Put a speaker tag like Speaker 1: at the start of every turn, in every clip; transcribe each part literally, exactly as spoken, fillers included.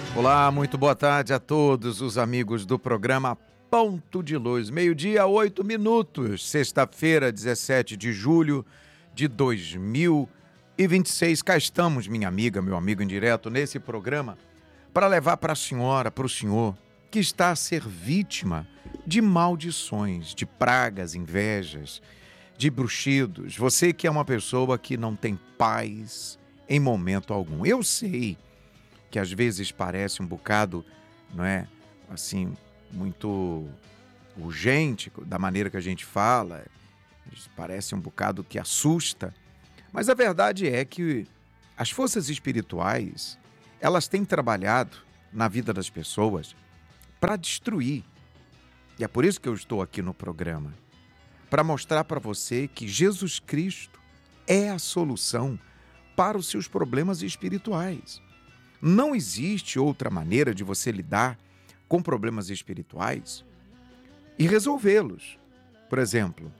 Speaker 1: Olá, muito boa tarde a todos os amigos do programa Ponto de Luz. Meio-dia, oito minutos, sexta-feira, dezessete de julho de dois mil e vinte e seis. Cá estamos, minha amiga, meu amigo em direto, nesse programa, para levar para a senhora, para o senhor, que está a ser vítima de maldições, de pragas, invejas, de bruxidos. Você que é uma pessoa que não tem paz em momento algum. Eu sei que às vezes parece um bocado, não é, assim, muito urgente da maneira que a gente fala, parece um bocado que assusta, mas a verdade é que as forças espirituais, elas têm trabalhado na vida das pessoas para destruir. E é por isso que eu estou aqui no programa, para mostrar para você que Jesus Cristo é a solução para os seus problemas espirituais. Não existe outra maneira de você lidar com problemas espirituais e resolvê-los. Por exemplo,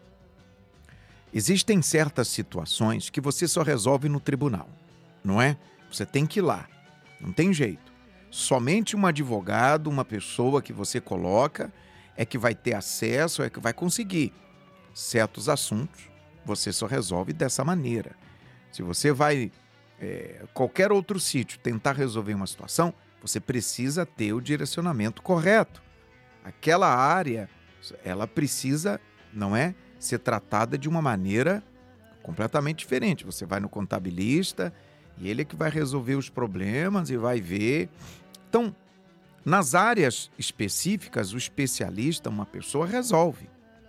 Speaker 1: existem certas situações que você só resolve no tribunal, não é? Você tem que ir lá, não tem jeito. Somente um advogado, uma pessoa que você coloca, é que vai ter acesso, é que vai conseguir. Certos assuntos, você só resolve dessa maneira. Se você vai... É, qualquer outro sítio tentar resolver uma situação, você precisa ter o direcionamento correto. Aquela área, ela precisa, não é, ser tratada de uma maneira completamente diferente. Você vai no contabilista e ele é que vai resolver os problemas e vai ver. Então, nas áreas específicas, o especialista, uma pessoa, resolve.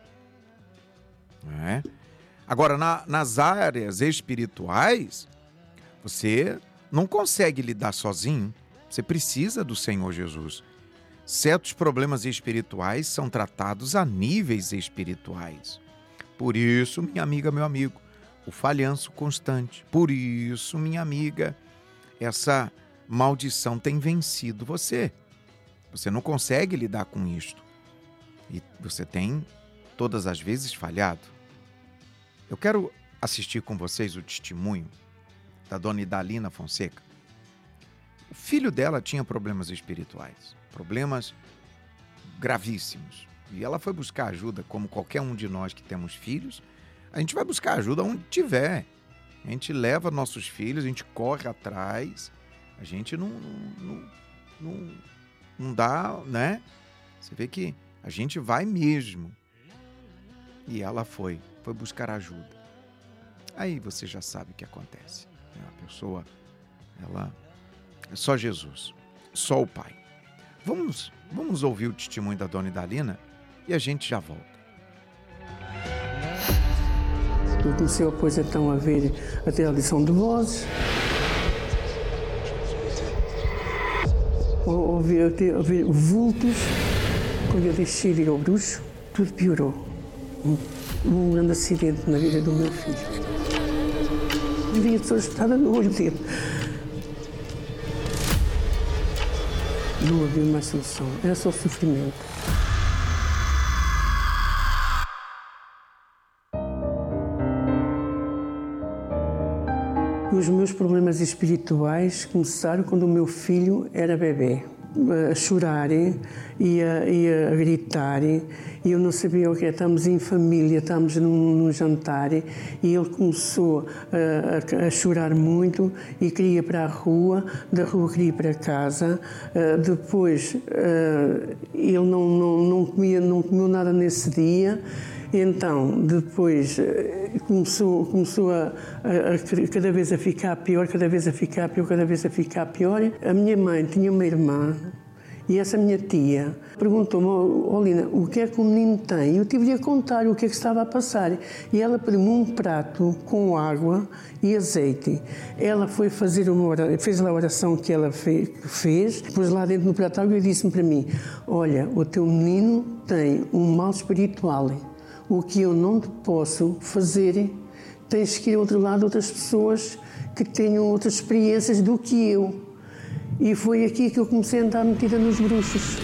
Speaker 1: Não é? Agora, na, nas áreas espirituais, você não consegue lidar sozinho, você precisa do Senhor Jesus. Certos problemas espirituais são tratados a níveis espirituais. Por isso, minha amiga, meu amigo, o falhanço constante. Por isso, minha amiga, essa maldição tem vencido você. Você não consegue lidar com isto. E você tem, todas as vezes, falhado. Eu quero assistir com vocês o testemunho da dona Idalina Fonseca. O filho dela tinha problemas espirituais, problemas gravíssimos. E ela foi buscar ajuda, como qualquer um de nós que temos filhos. A gente vai buscar ajuda onde tiver. A gente leva nossos filhos, a gente corre atrás. A gente não, não, não, não dá, né? Você vê que a gente vai mesmo. E ela foi, foi buscar ajuda. Aí você já sabe o que acontece. A pessoa, ela é só Jesus, só o Pai. Vamos, vamos ouvir o testemunho da dona Idalina e a gente já volta.
Speaker 2: Eu comecei depois então a ver até a audição de vozes, ouvir, até, ouvir vultos. Quando eu deixei de ir ao bruxo, tudo piorou. Um, um grande acidente na vida do meu filho. Vivia toda espetada no olho dele. Não havia mais solução, era só sofrimento. Os meus problemas espirituais começaram quando o meu filho era bebê. A chorar e a, e a gritar, e eu não sabia o que é. Estamos em família, estamos num, num jantar, e ele começou a, a, a chorar muito e queria ir para a rua, da rua queria ir para casa. Uh, depois uh, ele não, não, não, comia, não comeu nada nesse dia. Então, depois começou, começou a, a, a cada vez a ficar pior, cada vez a ficar pior, cada vez a ficar pior. A minha mãe tinha uma irmã e essa minha tia perguntou-me: oh, Lina, o que é que o menino tem? Eu tive-lhe a contar o que é que estava a passar. E ela pediu-me um prato com água e azeite. Ela foi fazer uma oração, fez lá a oração que ela fez, pôs lá dentro no prato água e disse-me para mim: olha, o teu menino tem um mal espiritual. O que eu não te posso fazer, tens que ir ao outro lado, outras pessoas que tenham outras experiências do que eu. E foi aqui que eu comecei a andar metida nos bruxos.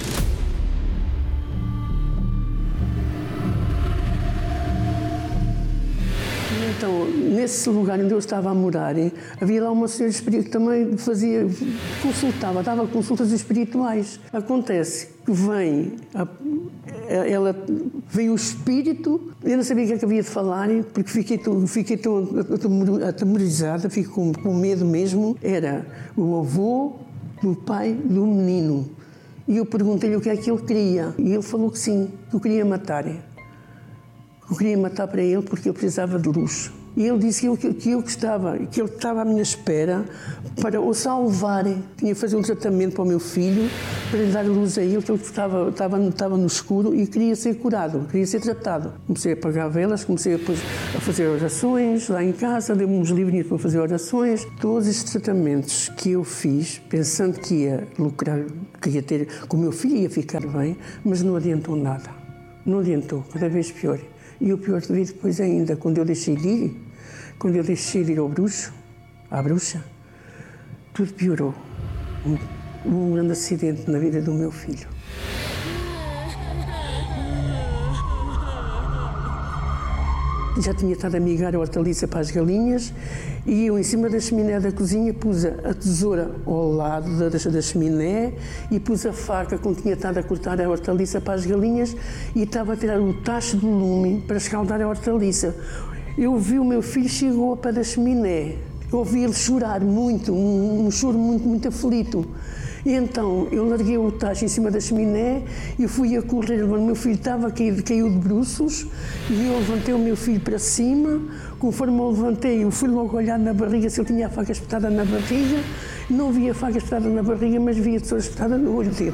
Speaker 2: então, nesse lugar onde eu estava a morar, havia lá uma senhora espírita que também fazia, consultava, dava consultas espirituais. Acontece que vem, a, ela, veio o espírito, eu não sabia o que é que havia de falar, porque fiquei, fiquei tão atemorizada, fiquei com, com medo mesmo. Era o avô do pai do menino. E eu perguntei-lhe o que é que ele queria. E ele falou que sim, que eu queria matar. Eu queria matar para ele porque eu precisava de luz. E ele disse que eu, que eu gostava, que ele estava à minha espera para o salvar. Tinha que fazer um tratamento para o meu filho, para lhe dar luz a ele, que ele estava, estava, estava no escuro e queria ser curado, queria ser tratado. Comecei a apagar velas, comecei depois a fazer orações lá em casa, dei-me uns livrinhos para fazer orações. Todos estes tratamentos que eu fiz, pensando que ia lucrar, que ia ter, que o meu filho ia ficar bem, mas não adiantou nada. Não adiantou, cada vez pior. E o pior de depois ainda, quando eu deixei de ir, quando eu deixei de ir ao bruxo, à bruxa, tudo piorou. Um, um grande acidente na vida do meu filho. Já tinha estado a migar a hortaliça para as galinhas e eu, em cima da chaminé da cozinha, pus a tesoura ao lado da, da chaminé e pus a faca com que tinha estado a cortar a hortaliça para as galinhas e estava a tirar o tacho do lume para escaldar a hortaliça. Eu vi o meu filho, chegou para da chaminé. Eu ouvi ele chorar muito, um, um choro muito, muito aflito. E então eu larguei o tacho em cima da chaminé e fui a correr. O meu filho estava caído, caiu de bruços e eu levantei o meu filho para cima. Conforme eu levantei, eu fui logo olhar na barriga se ele tinha a faca espetada na barriga. Não via a faca espetada na barriga, mas via a tesoura espetada no olho dele.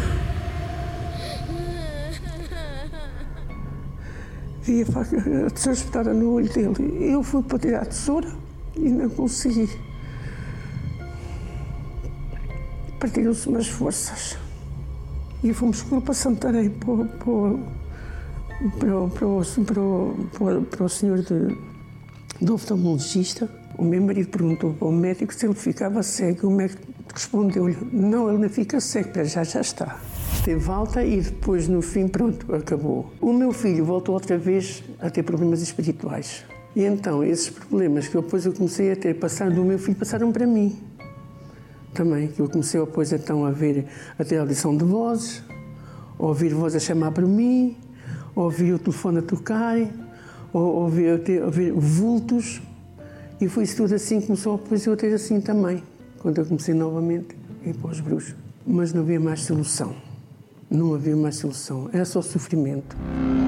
Speaker 2: Vi a faca, a tesoura espetada no olho dele. Eu fui para tirar a tesoura e não consegui. Partiram-se umas forças e fomos para Santarém, para, para, para, para, para, para o senhor de, de oftalmologista. O meu marido perguntou para o médico se ele ficava cego. O médico respondeu-lhe, não, ele não fica cego, já já está. Teve alta e depois, no fim, pronto, acabou. O meu filho voltou outra vez a ter problemas espirituais. E então, esses problemas que depois eu comecei a ter, passaram do meu filho, passaram para mim. Também, que eu comecei depois então a ver, a ter audição de vozes, a ouvir vozes a chamar para mim, a ouvir o telefone a tocar, a ouvir, a ter, a ouvir vultos. E foi isso tudo assim, começou depois eu a ter assim também, quando eu comecei novamente a ir para os bruxos. Mas não havia mais solução, não havia mais solução, era só sofrimento.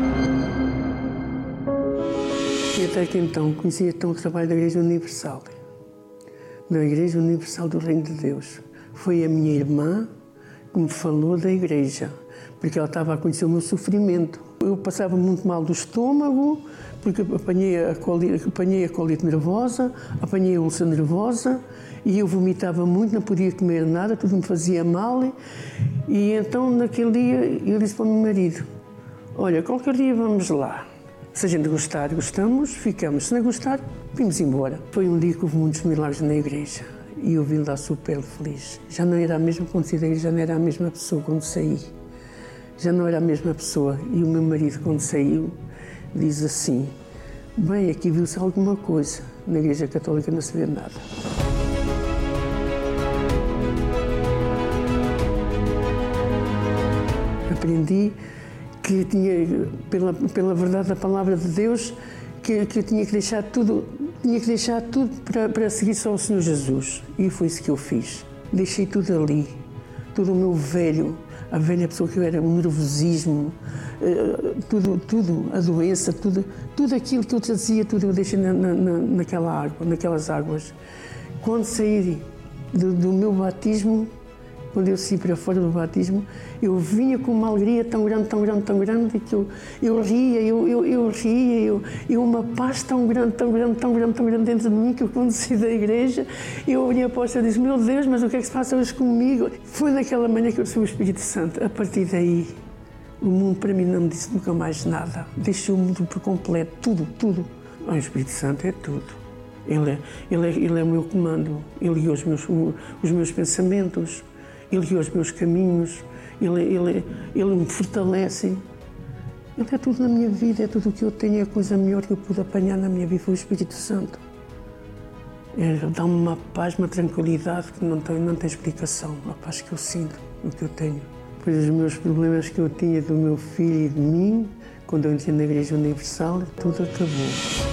Speaker 2: E até que então conhecia então o trabalho da Igreja Universal. Da Igreja Universal do Reino de Deus. Foi a minha irmã que me falou da igreja, porque ela estava a conhecer o meu sofrimento. Eu passava muito mal do estômago, porque apanhei a colite, apanhei a colite nervosa, apanhei a úlcera nervosa, e eu vomitava muito, não podia comer nada, tudo me fazia mal. E então, naquele dia, eu disse para o meu marido, olha, qualquer dia vamos lá. Se a gente gostar, gostamos, ficamos. Se não gostar, vimos embora. Foi um dia que houve muitos milagres na igreja e eu vim lá super feliz. Já não era a mesma quando saí da igreja, já não era a mesma pessoa quando saí. Já não era a mesma pessoa. E o meu marido, quando saiu, diz assim, bem, aqui viu-se alguma coisa. Na igreja católica não se vê nada. Aprendi que tinha, pela, pela verdade da palavra de Deus, que, que eu tinha que deixar tudo, tinha que deixar tudo para, para seguir só o Senhor Jesus. E foi isso que eu fiz. Deixei tudo ali, todo o meu velho, a velha pessoa que eu era, o nervosismo, tudo, tudo, a doença, tudo, tudo aquilo que eu trazia, tudo eu deixei na, na, naquela água, naquelas águas. Quando saí do, do meu batismo, quando eu saí para fora do batismo, eu vinha com uma alegria tão grande, tão grande, tão grande, que eu, eu ria, eu, eu, eu ria, eu, eu uma paz tão grande, tão grande, tão grande, tão grande dentro de mim, que eu quando saí da igreja, eu olhei para o céu e disse, meu Deus, mas o que é que se passa hoje comigo? Foi naquela manhã que eu recebi o Espírito Santo. A partir daí, o mundo para mim não me disse nunca mais nada. Deixou o mundo por completo, tudo, tudo. O Espírito Santo é tudo. Ele é, ele é, ele é o meu comando, ele guia os meus, os meus pensamentos, ele guia os meus caminhos, ele, ele, ele me fortalece. Ele é tudo na minha vida, é tudo o que eu tenho, é a coisa melhor que eu pude apanhar na minha vida, foi o Espírito Santo. Ele dá-me uma paz, uma tranquilidade que não tem, não tem explicação, a paz que eu sinto, o que eu tenho. Pois os meus problemas que eu tinha do meu filho e de mim, quando eu entrei na Igreja Universal, tudo acabou.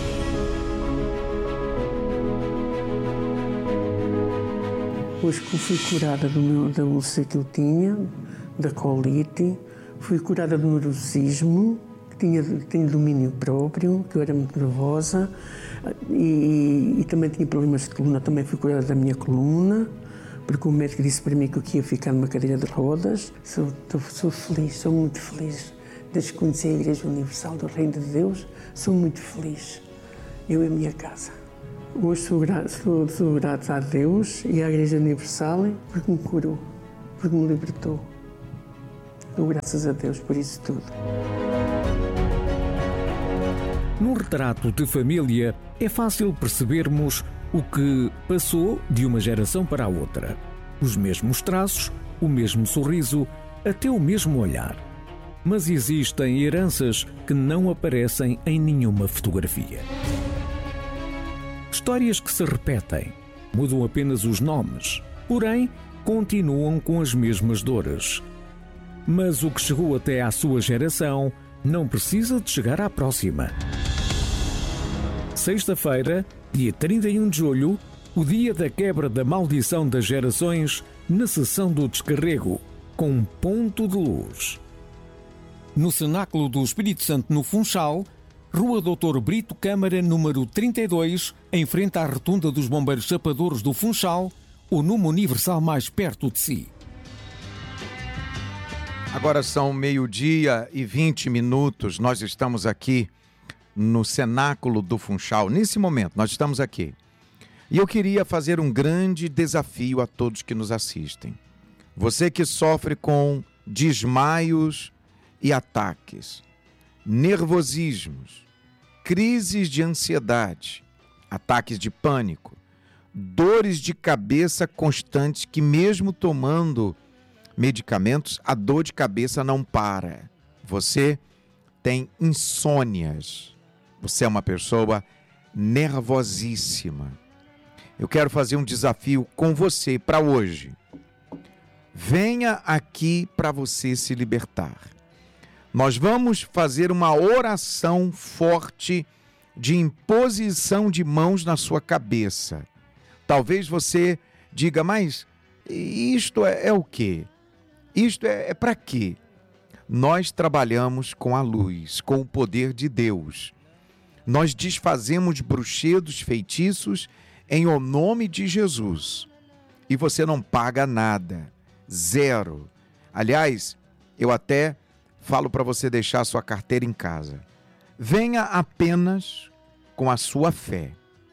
Speaker 2: Depois que eu fui curada do meu, da úlcera que eu tinha, da colite, fui curada do neurosismo, que tinha, tinha domínio próprio, que eu era muito nervosa, e, e também tinha problemas de coluna, também fui curada da minha coluna, porque o médico disse para mim que eu ia ficar numa cadeira de rodas. Sou, sou feliz, sou muito feliz. Desde que conheci a Igreja Universal do Reino de Deus, sou muito feliz. Eu e a minha casa. Hoje sou grato, sou, sou grato a Deus e à Igreja Universal porque me curou, porque me libertou. Dou graças a Deus por isso tudo.
Speaker 3: Num retrato de família, é fácil percebermos o que passou de uma geração para a outra. Os mesmos traços, o mesmo sorriso, até o mesmo olhar. Mas existem heranças que não aparecem em nenhuma fotografia. Histórias que se repetem, mudam apenas os nomes, porém continuam com as mesmas dores. Mas o que chegou até à sua geração não precisa de chegar à próxima. Sexta-feira, dia trinta e um de julho, o dia da quebra da maldição das gerações, na sessão do descarrego, com um ponto de luz. No Cenáculo do Espírito Santo, no Funchal, Rua doutor Brito Câmara, número trinta e dois, em frente à rotunda dos Bombeiros Chapadores do Funchal, o número universal mais perto de si.
Speaker 1: Agora são meio-dia e vinte minutos, nós estamos aqui no Cenáculo do Funchal. Nesse momento, nós estamos aqui. E eu queria fazer um grande desafio a todos que nos assistem. Você que sofre com desmaios e ataques, nervosismos, crises de ansiedade, ataques de pânico, dores de cabeça constantes que mesmo tomando medicamentos, a dor de cabeça não para. Você tem insônias. Você é uma pessoa nervosíssima. Eu quero fazer um desafio com você para hoje. Venha aqui para você se libertar. Nós vamos fazer uma oração forte de imposição de mãos na sua cabeça. Talvez você diga, mas isto é, é o quê? Isto é, é para quê? Nós trabalhamos com a luz, com o poder de Deus. Nós desfazemos bruxedos, feitiços em o nome de Jesus. E você não paga nada. Zero. Aliás, eu até falo para você deixar a sua carteira em casa. Venha apenas com a sua fé.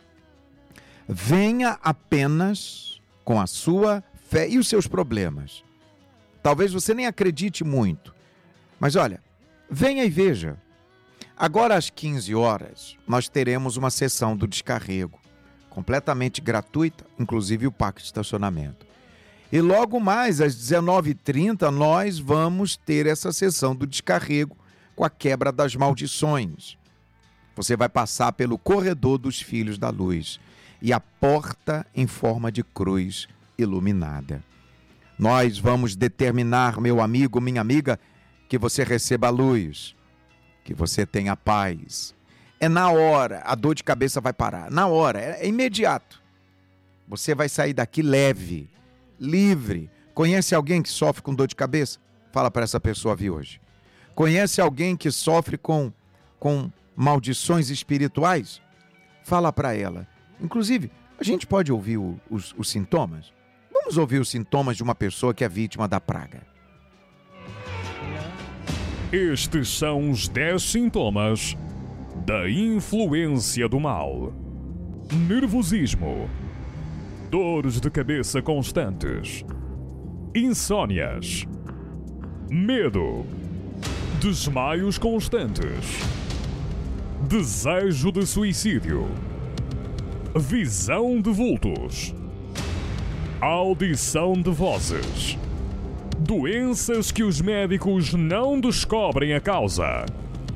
Speaker 1: Venha apenas com a sua fé e os seus problemas. Talvez você nem acredite muito. Mas olha, venha e veja. Agora às quinze horas, nós teremos uma sessão do descarrego, completamente gratuita, inclusive o parque de estacionamento. E logo mais, às dezenove e trinta, nós vamos ter essa sessão do descarrego com a quebra das maldições. Você vai passar pelo corredor dos filhos da luz e a porta em forma de cruz iluminada. Nós vamos determinar, meu amigo, minha amiga, que você receba a luz, que você tenha paz. É na hora, a dor de cabeça vai parar. Na hora, é imediato. Você vai sair daqui leve, livre. Conhece alguém que sofre com dor de cabeça? Fala para essa pessoa vir hoje. Conhece alguém que sofre com, com maldições espirituais? Fala para ela. Inclusive, a gente pode ouvir o, os, os sintomas? Vamos ouvir os sintomas de uma pessoa que é vítima da praga.
Speaker 4: Estes são os dez sintomas da influência do mal. Nervosismo. Dores de cabeça constantes. Insônias. Medo. Desmaios constantes. Desejo de suicídio. Visão de vultos. Audição de vozes. Doenças que os médicos não descobrem a causa.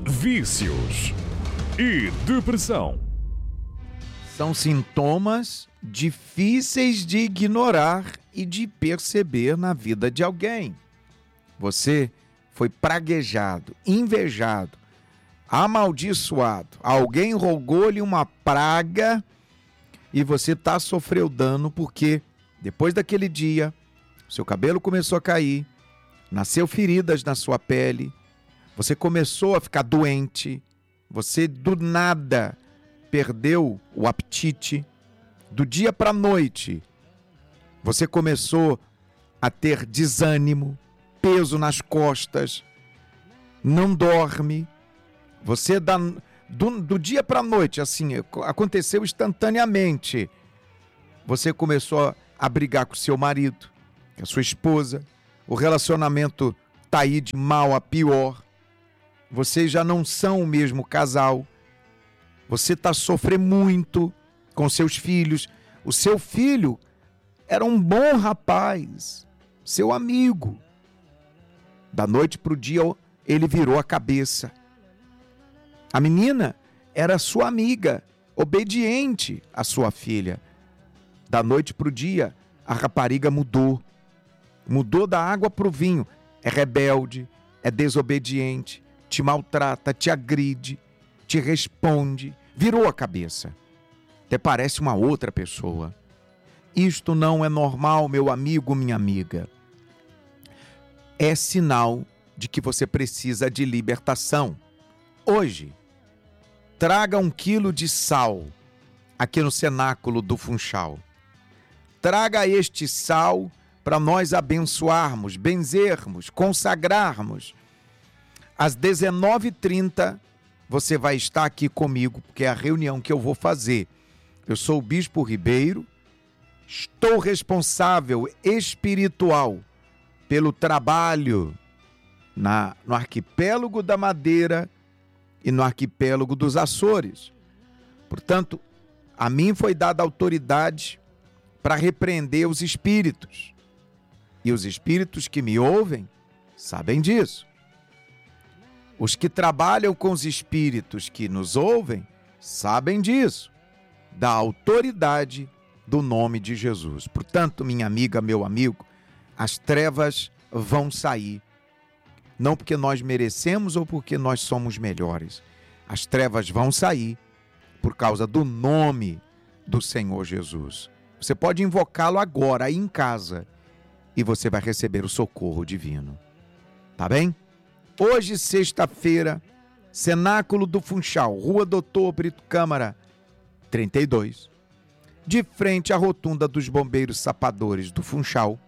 Speaker 4: vícios e depressão.
Speaker 1: São sintomas difíceis de ignorar e de perceber na vida de alguém. Você foi praguejado, invejado, amaldiçoado. Alguém rogou-lhe uma praga e você tá sofreu dano porque depois daquele dia, seu cabelo começou a cair, nasceu feridas na sua pele, você começou a ficar doente, você do nada perdeu o apetite, do dia para a noite, você começou a ter desânimo, peso nas costas, não dorme, você dá, do, do dia para a noite, assim, aconteceu instantaneamente, você começou a brigar com seu marido, com a sua esposa, o relacionamento está aí de mal a pior, vocês já não são o mesmo casal, você está sofrendo muito com seus filhos, o seu filho era um bom rapaz, seu amigo, da noite para o dia ele virou a cabeça, a menina era sua amiga, obediente à sua filha, da noite para o dia a rapariga mudou, mudou da água para o vinho, é rebelde, é desobediente, te maltrata, te agride, te responde, virou a cabeça, até parece uma outra pessoa. Isto não é normal, meu amigo, minha amiga. É sinal de que você precisa de libertação. Hoje, traga um quilo de sal aqui no cenáculo do Funchal. Traga este sal para nós abençoarmos, benzermos, consagrarmos. Às dezenove e trinta, você vai estar aqui comigo, porque é a reunião que eu vou fazer. Eu sou o Bispo Ribeiro, estou responsável espiritual pelo trabalho na, no arquipélago da Madeira e no arquipélago dos Açores. Portanto, a mim foi dada autoridade para repreender os espíritos. E os espíritos que me ouvem sabem disso. Os que trabalham com os espíritos que nos ouvem sabem disso, da autoridade do nome de Jesus. Portanto, minha amiga, meu amigo, as trevas vão sair. Não porque nós merecemos ou porque nós somos melhores. As trevas vão sair por causa do nome do Senhor Jesus. Você pode invocá-lo agora, aí em casa, e você vai receber o socorro divino. Tá bem? Hoje, sexta-feira, Cenáculo do Funchal, Rua Doutor Brito Câmara, trinta e dois, de frente à rotunda dos bombeiros sapadores do Funchal.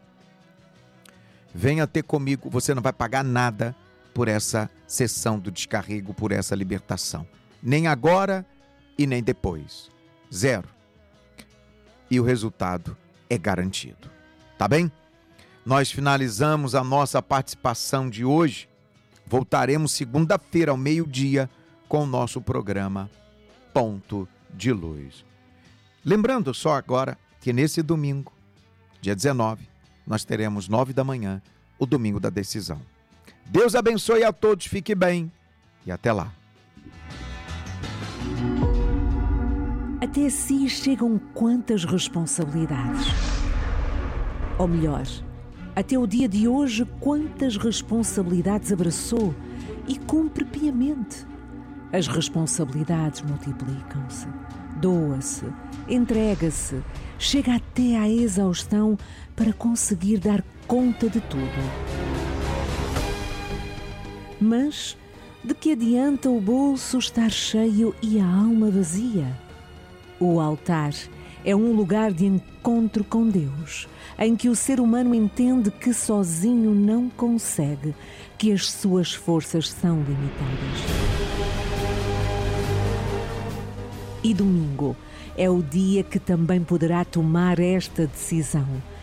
Speaker 1: Venha ter comigo, você não vai pagar nada por essa sessão do descarrego, por essa libertação. Nem agora e nem depois. Zero. E o resultado é garantido. Tá bem? Nós finalizamos a nossa participação de hoje. Voltaremos segunda-feira ao meio-dia com o nosso programa Ponto de Luz. Lembrando só agora que nesse domingo, dia dezenove, nós teremos nove da manhã, o Domingo da Decisão. Deus abençoe a todos, fique bem e até lá.
Speaker 5: Até si chegam quantas responsabilidades? Ou melhor, até o dia de hoje, quantas responsabilidades abraçou e cumpre piamente? As responsabilidades multiplicam-se, doa-se, entrega-se, chega até à exaustão para conseguir dar conta de tudo. Mas de que adianta o bolso estar cheio e a alma vazia? O altar é um lugar de encontro com Deus, em que o ser humano entende que sozinho não consegue, que as suas forças são limitadas. E domingo é o dia que também poderá tomar esta decisão,